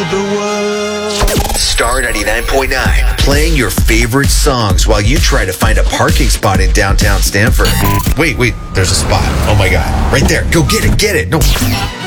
the world. Star 99.9, playing your favorite songs while you try to find a parking spot in downtown Stanford. Wait, there's a spot. Oh my God. Right there. Go get it. No.